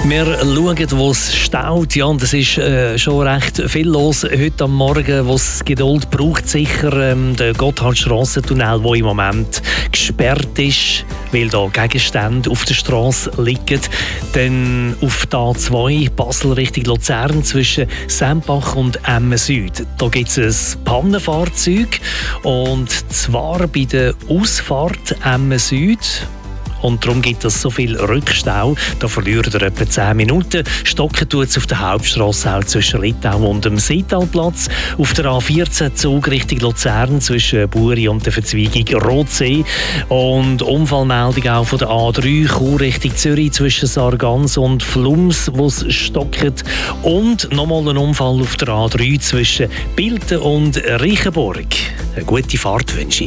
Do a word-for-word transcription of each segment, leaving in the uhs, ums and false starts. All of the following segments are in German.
Wir schauen, wo es staut. Ja, und es ist äh, schon recht viel los heute am Morgen, wo es Geduld braucht. Sicher ähm, der Gotthardstrassentunnel, der im Moment gesperrt ist, weil da Gegenstände auf der Straße liegen. Dann auf der A zwei Basel Richtung Luzern zwischen Sempach und Emmen Süd. Da gibt es ein Pannenfahrzeug, und zwar bei der Ausfahrt Emmen Süd. Und darum gibt es so viel Rückstau. Da verliert er etwa zehn Minuten. Stocken tut es auf der Hauptstrasse auch zwischen Rittau und dem Sitalplatz. Auf der A vierzehn Zug Richtung Luzern zwischen Buri und der Verzweigung Rotsee. Und Unfallmeldung auch von der A drei Chur Richtung Zürich zwischen Sargans und Flums, wo es stockt. Und nochmal ein Unfall auf der A drei zwischen Bilten und Reichenborg. Eine gute Fahrt wünsche ich.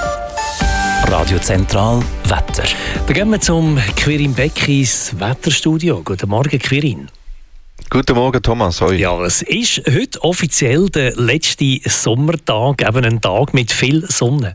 Radio Zentral Wetter. Dann gehen wir zum Quirin Beck ins Wetterstudio. Guten Morgen, Quirin. Guten Morgen, Thomas. Hoi. Ja, es ist heute offiziell der letzte Sommertag, eben ein Tag mit viel Sonne.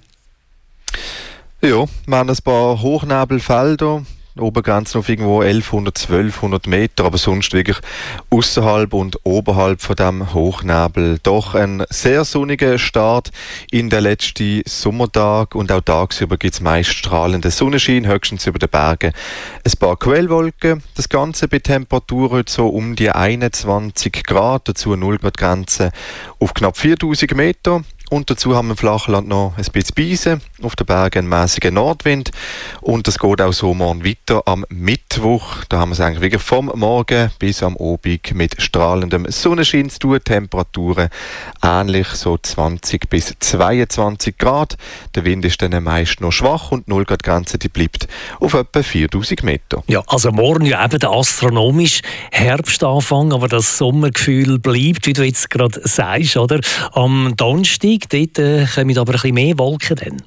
Ja, wir haben ein paar Hochnebelfelder. Obergrenze auf irgendwo elfhundert, zwölfhundert Meter, aber sonst wirklich außerhalb und oberhalb von dem Hochnebel. Doch ein sehr sonniger Start in den letzten Sommertag, und auch tagsüber gibt es meist strahlenden Sonnenschein, höchstens über den Bergen ein paar Quellwolken. Das Ganze bei Temperaturen so um die einundzwanzig Grad, dazu null Grad Grenze auf knapp viertausend Meter. Und dazu haben wir im Flachland noch ein bisschen Beise, auf den Bergen einen mäßigen Nordwind. Und das geht auch so morgen weiter am Mittwoch. Da haben wir es eigentlich wirklich vom Morgen bis am Abend mit strahlendem Sonnenschein zu tun. Temperaturen ähnlich, so zwanzig bis zweiundzwanzig Grad. Der Wind ist dann meist noch schwach und die null Grad Grenze die bleibt auf etwa viertausend Meter. Ja, also morgen ja eben der astronomische Herbstanfang, aber das Sommergefühl bleibt, wie du jetzt gerade sagst, oder? Am Donnerstag, dort äh, kommen aber ein bisschen mehr Wolken dann.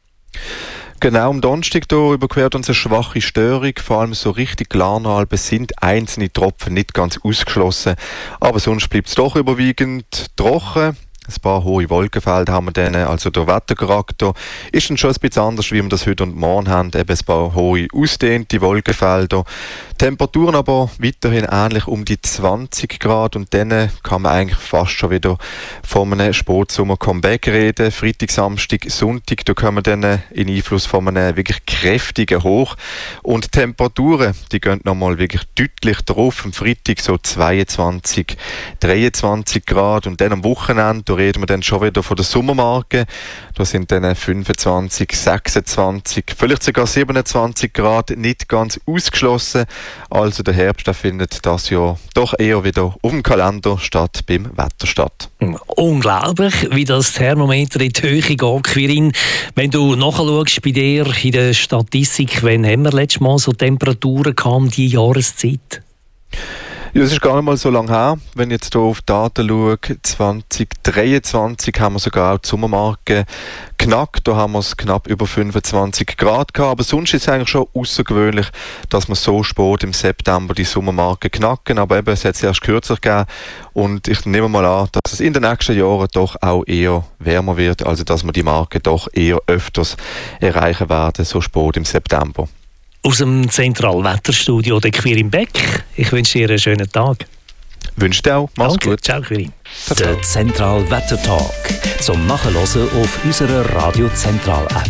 Genau, am Donnerstag hier überquert uns eine schwache Störung. Vor allem so richtig Glarnalben sind einzelne Tropfen nicht ganz ausgeschlossen. Aber sonst bleibt es doch überwiegend trocken. Ein paar hohe Wolkenfelder haben wir dann, also der Wettercharakter ist dann schon ein bisschen anders, wie wir das heute und morgen haben. Eben ein paar hohe, ausdehnte Wolkenfelder. Temperaturen aber weiterhin ähnlich um die zwanzig Grad, und dann kann man eigentlich fast schon wieder von einem Sportsommer-Comeback reden. Freitag, Samstag, Sonntag, da kommen wir dann in Einfluss von einem wirklich kräftigen Hoch. Und die Temperaturen, die gehen nochmal wirklich deutlich drauf. Am Freitag so zweiundzwanzig, dreiundzwanzig Grad, und dann am Wochenende, da reden wir dann schon wieder von der Sommermarke. Da sind dann fünfundzwanzig, sechsundzwanzig, vielleicht sogar siebenundzwanzig Grad nicht ganz ausgeschlossen. Also der Herbst, der findet das Jahr doch eher wieder auf dem Kalender statt beim Wetter statt. Unglaublich, wie das Thermometer in die Höhe geht, Quirin. Wenn du nachschaust bei dir in der Statistik, wann haben wir letztes Mal so Temperaturen gehabt um diese Jahreszeit? Ja, es ist gar nicht mal so lange her. Wenn ich jetzt hier auf die Daten schaue, zwanzig dreiundzwanzig haben wir sogar auch die Sommermarke knackt. Da haben wir es knapp über fünfundzwanzig Grad gehabt. Aber sonst ist es eigentlich schon außergewöhnlich, dass wir so spät im September die Sommermarke knacken. Aber eben, es hat es erst kürzlich gegeben. Und ich nehme mal an, dass es in den nächsten Jahren doch auch eher wärmer wird. Also dass wir die Marke doch eher öfters erreichen werden, so spät im September. Aus dem Zentralwetterstudio der Quirin Beck. Ich wünsche dir einen schönen Tag. Wünsche dir auch. Mach's Danke. gut. Ciao, Quirin. Der Zentral Wetter Talk zum Nachhören auf unserer Radio Zentral App.